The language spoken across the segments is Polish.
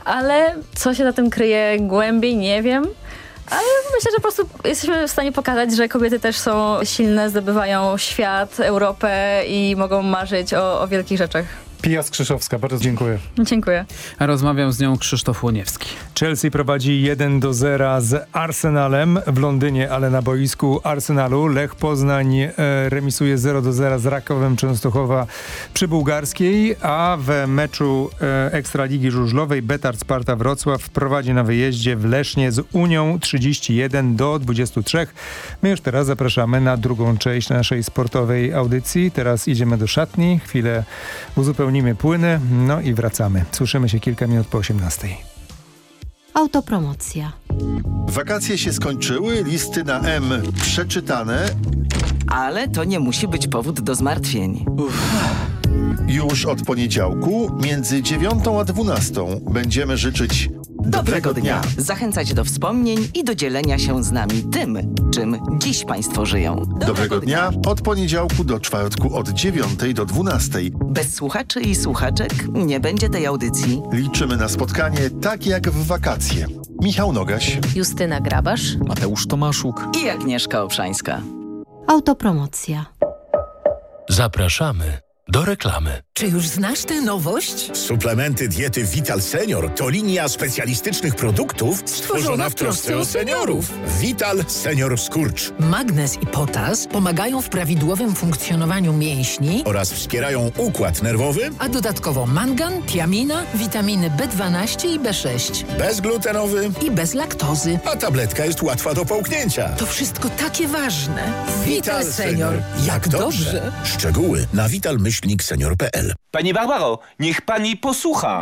ale co się za tym kryje głębiej, nie wiem. Ale myślę, że po prostu jesteśmy w stanie pokazać, że kobiety też są silne, zdobywają świat, Europę i mogą marzyć o wielkich rzeczach. Pia Skrzyszowska, bardzo dziękuję. Dziękuję. A rozmawiał z nią Krzysztof Łoniewski. Chelsea prowadzi 1-0 z Arsenalem w Londynie, ale na boisku Arsenalu. Lech Poznań remisuje 0-0 z Rakowem Częstochowa przy Bułgarskiej, a w meczu Ekstraligi Żużlowej Betar Sparta Wrocław prowadzi na wyjeździe w Lesznie z Unią 31-23. My już teraz zapraszamy na drugą część naszej sportowej audycji. Teraz idziemy do szatni, chwilę uzupełnimy płyny, no i wracamy. Słyszymy się kilka minut po 18:00. Autopromocja. Wakacje się skończyły, listy na M przeczytane. Ale to nie musi być powód do zmartwień. Już od poniedziałku między 9 a 12 będziemy życzyć dobrego dnia. Zachęcać do wspomnień i do dzielenia się z nami tym, czym dziś Państwo żyją. Dobrego dnia od poniedziałku do czwartku od 9 do 12. Bez słuchaczy i słuchaczek nie będzie tej audycji. Liczymy na spotkanie tak jak w wakacje. Michał Nogaś, Justyna Grabasz. Mateusz Tomaszuk I Agnieszka Obszańska. Autopromocja. Zapraszamy do reklamy. Czy już znasz tę nowość? Suplementy diety Vital Senior to linia specjalistycznych produktów stworzona w trosce o seniorów. Vital Senior Skurcz. Magnez i potas pomagają w prawidłowym funkcjonowaniu mięśni Oraz wspierają układ nerwowy. a dodatkowo mangan, tiamina, witaminy B12 i B6 Bezglutenowy. i bez laktozy. A tabletka jest łatwa do połknięcia. To wszystko takie ważne. Vital Senior. Jak dobrze. Szczegóły na vital-senior.pl. Pani Barbaro, niech pani posłucha.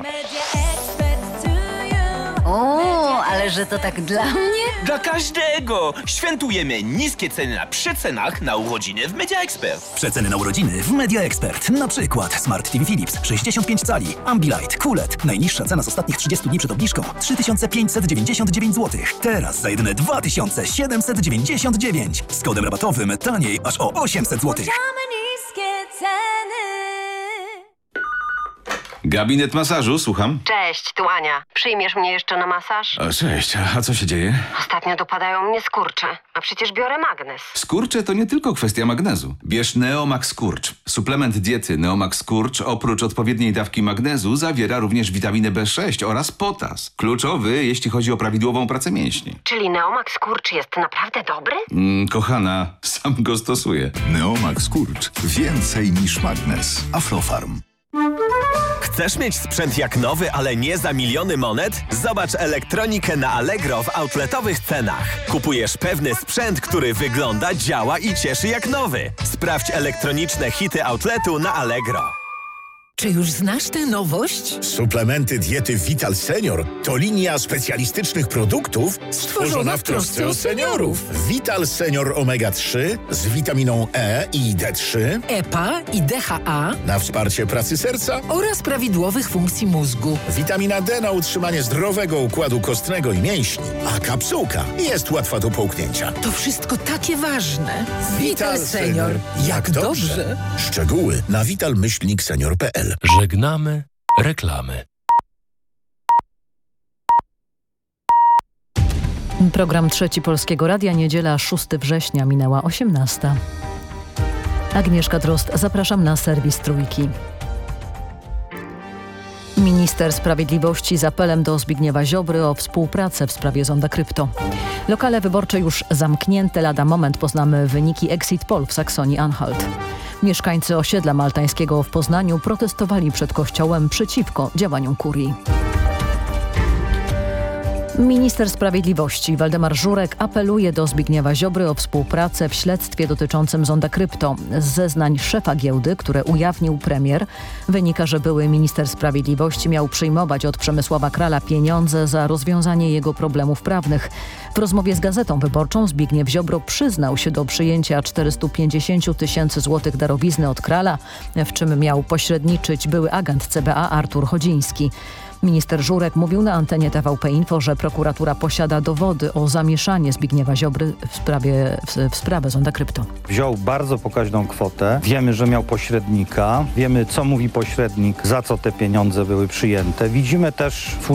O, ale że to tak dla mnie? Dla każdego! Świętujemy niskie ceny na przecenach na urodziny w Media Expert. Przeceny na urodziny w Media Expert. Na przykład Smart TV Philips 65 cali, Ambilight, QLED. Najniższa cena z ostatnich 30 dni przed obniżką 3599 zł. Teraz za jedyne 2799. Z kodem rabatowym taniej aż o 800 zł. Gabinet masażu, słucham. Cześć, tu Ania. Przyjmiesz mnie jeszcze na masaż? Cześć, a co się dzieje? Ostatnio dopadają mnie skurcze, a przecież biorę magnes. Skurcze to nie tylko kwestia magnezu. Bierz Neomax Skurcz. Suplement diety Neomax Skurcz oprócz odpowiedniej dawki magnezu zawiera również witaminę B6 oraz potas. Kluczowy, jeśli chodzi o prawidłową pracę mięśni. Czyli Neomax Skurcz jest naprawdę dobry? Kochana, sam go stosuję. Neomax Skurcz. Więcej niż magnes. Aflofarm. Chcesz mieć sprzęt jak nowy, ale nie za miliony monet? Zobacz elektronikę na Allegro w outletowych cenach. Kupujesz pewny sprzęt, który wygląda, działa i cieszy jak nowy. Sprawdź elektroniczne hity outletu na Allegro. Czy już znasz tę nowość? Suplementy diety Vital Senior to linia specjalistycznych produktów stworzona w trosce o seniorów. Vital Senior Omega 3 z witaminą E i D3, EPA i DHA na wsparcie pracy serca oraz prawidłowych funkcji mózgu. Witamina D na utrzymanie zdrowego układu kostnego i mięśni, a kapsułka jest łatwa do połknięcia. To wszystko takie ważne. Vital Senior. Jak dobrze. Szczegóły na vital-senior.pl. Żegnamy reklamy. Program Trzeci Polskiego Radia, niedziela 6 września, minęła 18:00. Agnieszka Drozd, zapraszam na serwis Trójki. Minister Sprawiedliwości z apelem do Zbigniewa Ziobry o współpracę w sprawie zonda krypto. Lokale wyborcze już zamknięte, lada moment poznamy wyniki Exit Poll w Saksonii-Anhalt. Mieszkańcy osiedla maltańskiego w Poznaniu protestowali przed kościołem przeciwko działaniom kurii. Minister Sprawiedliwości Waldemar Żurek apeluje do Zbigniewa Ziobry o współpracę w śledztwie dotyczącym zonda krypto. Z zeznań szefa giełdy, które ujawnił premier, wynika, że były minister Sprawiedliwości miał przyjmować od Przemysława Krala pieniądze za rozwiązanie jego problemów prawnych. W rozmowie z Gazetą Wyborczą Zbigniew Ziobro przyznał się do przyjęcia 450 tysięcy złotych darowizny od Krala, w czym miał pośredniczyć były agent CBA Artur Chodziński. Minister Żurek mówił na antenie TVP Info, że prokuratura posiada dowody o zamieszanie Zbigniewa Ziobry w sprawę zonda krypto. Wziął bardzo pokaźną kwotę. Wiemy, że miał pośrednika. Wiemy, co mówi pośrednik, za co te pieniądze były przyjęte. Widzimy też